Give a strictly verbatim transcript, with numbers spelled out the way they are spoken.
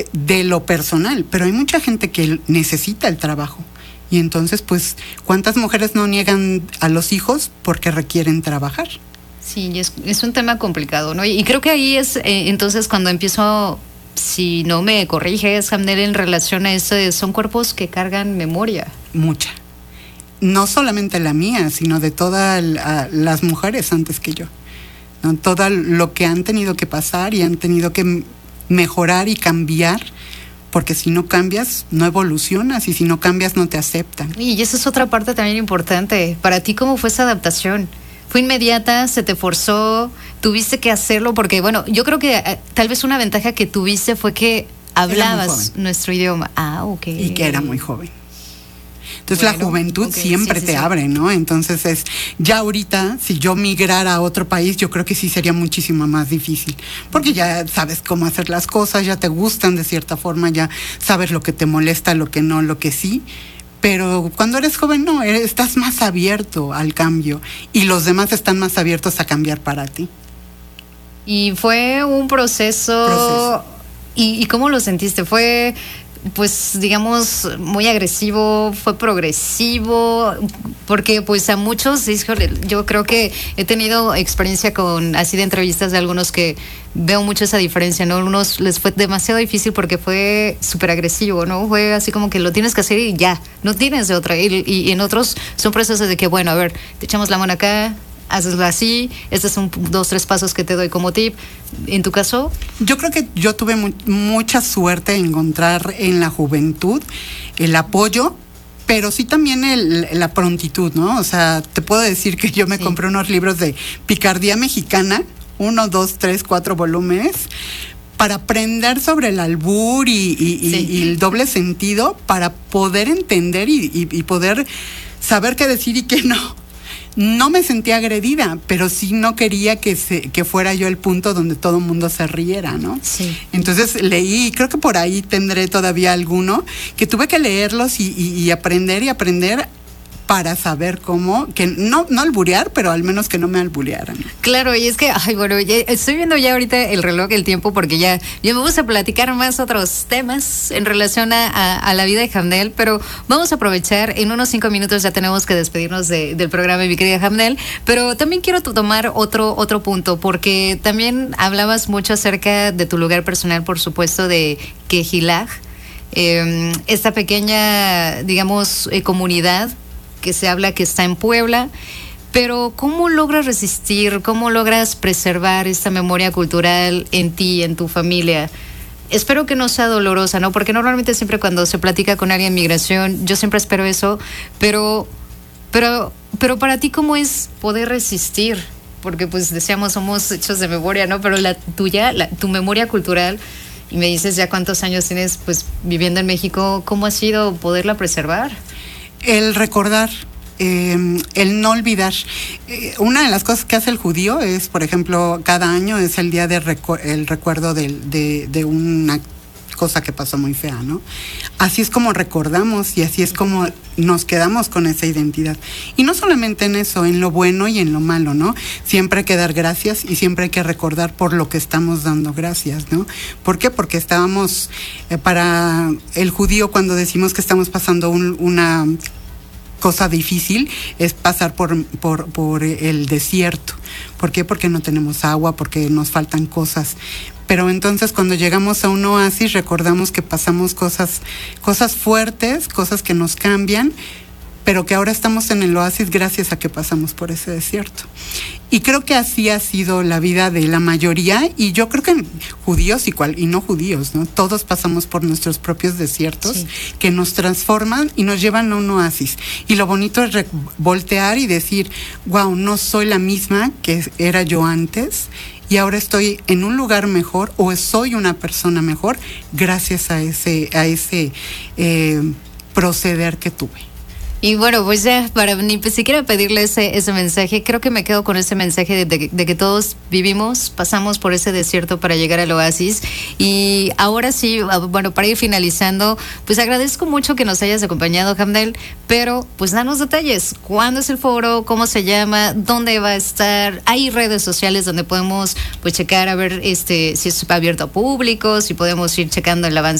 de lo personal, pero hay mucha gente que necesita el trabajo. Y entonces, pues, ¿cuántas mujeres no niegan a los hijos porque requieren trabajar? Sí, es, es un tema complicado, ¿no? Y creo que ahí es eh, entonces cuando empiezo, si no me corriges, Hamnel, en relación a eso, son cuerpos que cargan memoria. Mucha. No solamente la mía, sino de todas la, las mujeres antes que yo, ¿no? Todo lo que han tenido que pasar y han tenido que mejorar y cambiar, porque si no cambias, no evolucionas, y si no cambias, no te aceptan. Y esa es otra parte también importante. Para ti, ¿cómo fue esa adaptación? ¿Fue inmediata? ¿Se te forzó? ¿Tuviste que hacerlo? Porque, bueno, yo creo que eh, tal vez una ventaja que tuviste fue que hablabas nuestro idioma. Ah, ok. Y que era muy joven. Entonces, bueno, la juventud okay, siempre sí, sí, te sí. abre, ¿no? Entonces es, ya ahorita, si yo migrara a otro país, yo creo que sí sería muchísimo más difícil, porque ya sabes cómo hacer las cosas, ya te gustan de cierta forma, ya sabes lo que te molesta, lo que no, lo que sí, pero cuando eres joven, no, eres, estás más abierto al cambio, y los demás están más abiertos a cambiar para ti. Y fue un proceso, proceso. ¿Y, y cómo lo sentiste? ¿Fue... pues digamos muy agresivo, fue progresivo? Porque pues a muchos, híjole, yo creo que he tenido experiencia con así de entrevistas de algunos que veo mucho esa diferencia, ¿no? Algunos les fue demasiado difícil porque fue súper agresivo, ¿no? Fue así como que lo tienes que hacer y ya, no tienes de otra. Y, y en otros son procesos de que, bueno, a ver, te echamos la mano acá, hazlo así, estos son dos, tres pasos que te doy como tip. ¿En tu caso? Yo creo que yo tuve mu- mucha suerte en encontrar en la juventud el apoyo, pero sí también el, la prontitud, ¿no? O sea, te puedo decir que yo me sí. compré unos libros de picardía mexicana, uno, dos, tres, cuatro volúmenes, para aprender sobre el albur y, y, sí. y, y el doble sentido, para poder entender y, y, y poder saber qué decir y qué no. No me sentía agredida, pero sí no quería que se, que fuera yo el punto donde todo el mundo se riera, ¿no? Sí. Entonces leí, creo que por ahí tendré todavía alguno, que tuve que leerlos y, y, y aprender y aprender para saber cómo, que no, no alburear, pero al menos que no me alburearan. Claro, y es que, ay, bueno, ya estoy viendo ya ahorita el reloj, el tiempo, porque ya, ya me gusta platicar más otros temas en relación a, a, a la vida de Hamnel, pero vamos a aprovechar, en unos cinco minutos ya tenemos que despedirnos de, del programa, mi querida Hamnel, pero también quiero tomar otro, otro punto, porque también hablabas mucho acerca de tu lugar personal, por supuesto, de Quehilaj, eh, esta pequeña, digamos, eh, comunidad que se habla que está en Puebla, pero ¿cómo logras resistir, cómo logras preservar esta memoria cultural en ti, en tu familia? Espero que no sea dolorosa, ¿no? Porque normalmente siempre cuando se platica con alguien en migración, yo siempre espero eso, pero, pero, pero para ti, ¿cómo es poder resistir? Porque pues decíamos, somos hechos de memoria, ¿no? Pero la tuya, la, tu memoria cultural, y me dices ya cuántos años tienes pues viviendo en México, ¿cómo ha sido poderla preservar? El recordar, eh, el no olvidar. Eh, una de las cosas que hace el judío es, por ejemplo, cada año es el día de recu- el recuerdo de, de, de una cosa que pasó muy fea, ¿no? Así es como recordamos y así es como nos quedamos con esa identidad. Y no solamente en eso, en lo bueno y en lo malo, ¿no? Siempre hay que dar gracias y siempre hay que recordar por lo que estamos dando gracias, ¿no? ¿Por qué? Porque estábamos, eh, para el judío, cuando decimos que estamos pasando un, una cosa difícil, es pasar por, por, por el desierto. ¿Por qué? Porque no tenemos agua, porque nos faltan cosas. Pero entonces cuando llegamos a un oasis recordamos que pasamos cosas, cosas fuertes, cosas que nos cambian, pero que ahora estamos en el oasis gracias a que pasamos por ese desierto. Y creo que así ha sido la vida de la mayoría, y yo creo que judíos y, cual, y no judíos, ¿no? Todos pasamos por nuestros propios desiertos, sí, que nos transforman y nos llevan a un oasis. Y lo bonito es re- voltear y decir, wow, no soy la misma que era yo antes, y ahora estoy en un lugar mejor, o soy una persona mejor gracias a ese, a ese eh, proceder que tuve. Y bueno, pues ya, para ni siquiera pedirle ese, ese mensaje, creo que me quedo con ese mensaje de, de, de que todos vivimos, pasamos por ese desierto para llegar al oasis. Y ahora sí, bueno, para ir finalizando, pues agradezco mucho que nos hayas acompañado, Hamnel, pero pues danos detalles. ¿Cuándo es el foro? ¿Cómo se llama? ¿Dónde va a estar? Hay redes sociales donde podemos pues checar a ver este si es abierto a público, si podemos ir checando el avance